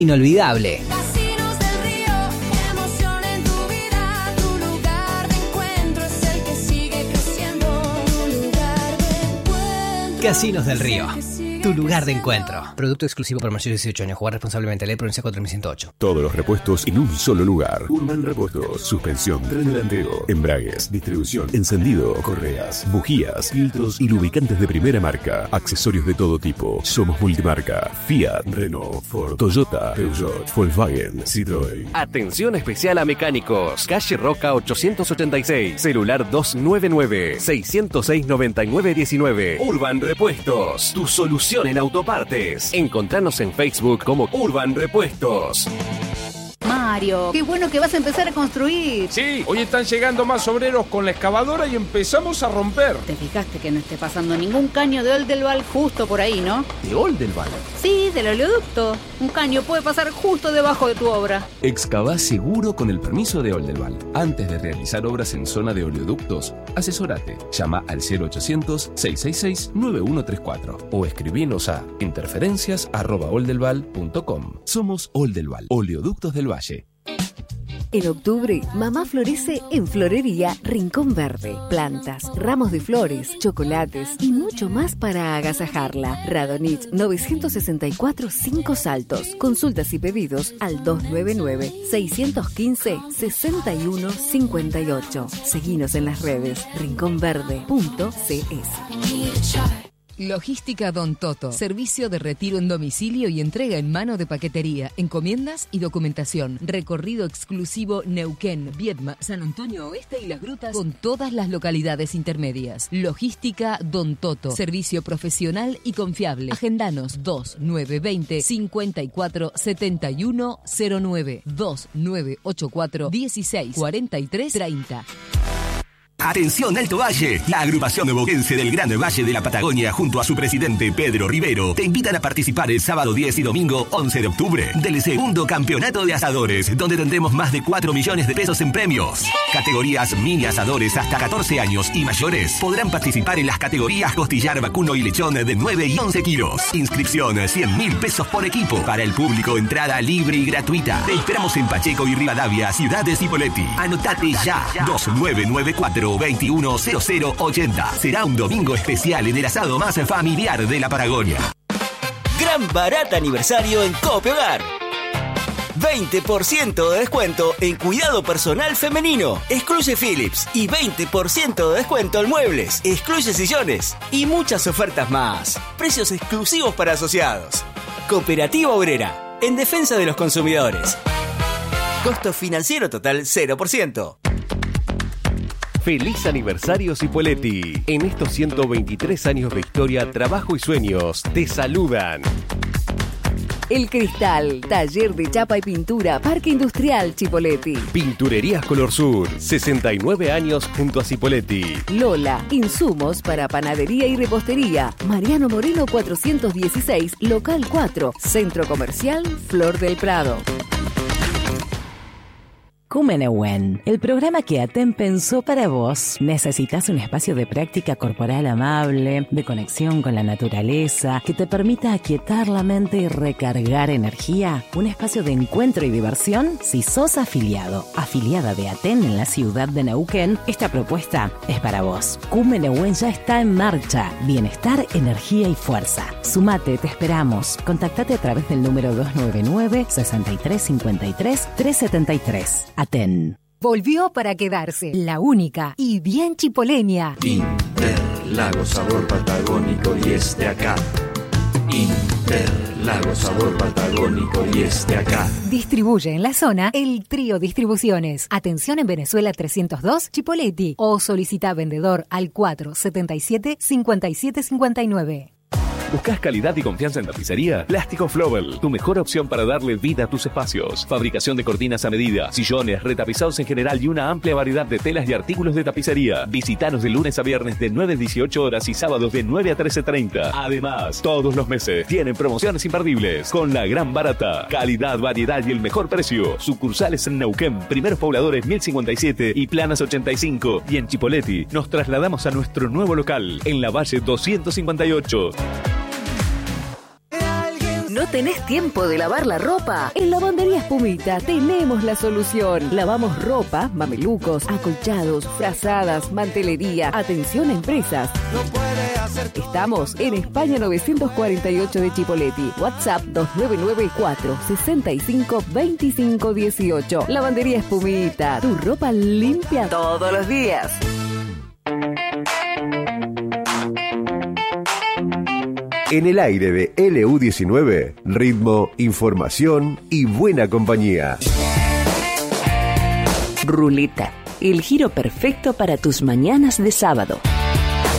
inolvidable. Casinos del Río, emoción en tu vida, tu lugar de encuentro es el que sigue creciendo, tu lugar de encuentro. Casinos del Río, tu lugar de encuentro. Producto exclusivo para mayores de 18 años. Jugar responsablemente. Ley Provincia 4108. Todos los repuestos en un solo lugar. Urban Repuestos. Suspensión, tren delantero, embragues, distribución, encendido, correas, bujías, filtros y lubricantes de primera marca. Accesorios de todo tipo. Somos multimarca. Fiat, Renault, Ford, Toyota, Peugeot, Volkswagen, Citroën. Atención especial a mecánicos. Calle Roca 886. Celular 299-606-9919. Urban Repuestos. Tu solución en autopartes. Encontranos en Facebook como Urban Repuestos. Mario, qué bueno que vas a empezar a construir. Sí, hoy están llegando más obreros con la excavadora y empezamos a romper. Te fijaste que no esté pasando ningún caño de Oldelval justo por ahí, ¿no? ¿De Oldelval? Sí, del oleoducto. Un caño puede pasar justo debajo de tu obra. Excavá seguro con el permiso de Oldelval. Antes de realizar obras en zona de oleoductos, asesórate. Llama al 0800-666-9134 o escribinos a interferencias@oldelval.com. Somos Oldelval, Oleoductos del Valle. En octubre, mamá florece en Florería Rincón Verde. Plantas, ramos de flores, chocolates y mucho más para agasajarla. Radonich 964 5 Saltos. Consultas y pedidos al 299-615-6158. Seguinos en las redes rinconverde.cs. Logística Don Toto. Servicio de retiro en domicilio y entrega en mano de paquetería, encomiendas y documentación. Recorrido exclusivo Neuquén, Viedma, San Antonio Oeste y Las Grutas con todas las localidades intermedias. Logística Don Toto. Servicio profesional y confiable. Agendanos 2920-547109. 2984-164330. Atención Alto Valle, la agrupación oboquense del Gran Valle de la Patagonia junto a su presidente Pedro Rivero te invitan a participar el sábado 10 y domingo 11 de octubre del segundo campeonato de asadores, donde tendremos más de 4 millones de pesos en premios. Categorías mini asadores hasta 14 años y mayores podrán participar en las categorías costillar, vacuno y lechón de 9 y 11 kilos. Inscripción 100.000 pesos por equipo. Para el público entrada libre y gratuita. Te esperamos en Pacheco y Rivadavia, Ciudad de Cipolletti. Anotate ya. 2994-210080. Será un domingo especial en el asado más familiar de la Patagonia. Gran barata aniversario en Cope Hogar. 20% de descuento en cuidado personal femenino. Excluye Philips. Y 20% de descuento en muebles. Excluye sillones. Y muchas ofertas más. Precios exclusivos para asociados. Cooperativa Obrera. En defensa de los consumidores. Costo financiero total 0%. Feliz aniversario Cipolletti. En estos 123 años de historia, trabajo y sueños te saludan. El Cristal, taller de chapa y pintura, Parque Industrial Cipolletti. Pinturerías Color Sur, 69 años junto a Cipolletti. Lola, insumos para panadería y repostería. Mariano Moreno 416, local 4, Centro Comercial Flor del Prado. Cumenehuen, el programa que ATEN pensó para vos. ¿Necesitas un espacio de práctica corporal amable, de conexión con la naturaleza, que te permita aquietar la mente y recargar energía? ¿Un espacio de encuentro y diversión? Si sos afiliada de ATEN en la ciudad de Neuquén, esta propuesta es para vos. Cumenehuen ya está en marcha. Bienestar, energía y fuerza. Sumate, te esperamos. Contactate a través del número 299-6353-373. ATEN. Volvió para quedarse, la única y bien chipoleña. Interlagos, sabor patagónico y este acá. Interlagos, sabor patagónico y este acá. Distribuye en la zona el Trío Distribuciones. Atención en Venezuela 302, Chipolletti. O solicita vendedor al 477-5759. ¿Buscas calidad y confianza en tapicería? Plástico Flowell, tu mejor opción para darle vida a tus espacios. Fabricación de cortinas a medida, sillones, retapizados en general y una amplia variedad de telas y artículos de tapicería. Visítanos de lunes a viernes de 9 a 18 horas y sábados de 9 a 13:30. Además, todos los meses tienen promociones imperdibles con la gran barata. Calidad, variedad y el mejor precio. Sucursales en Neuquén, Primeros Pobladores 1057 y Planas 85. Y en Chipolletti nos trasladamos a nuestro nuevo local en la Valle 258. ¿No tenés tiempo de lavar la ropa? En Lavandería Espumita tenemos la solución. Lavamos ropa, mamelucos, acolchados, frazadas, mantelería. Atención a empresas. Estamos en España 948 de Chipoleti. WhatsApp 2994 65 25 18. Lavandería Espumita. Tu ropa limpia todos los días. En el aire de LU19, ritmo, información y buena compañía. Ruleta, el giro perfecto para tus mañanas de sábado.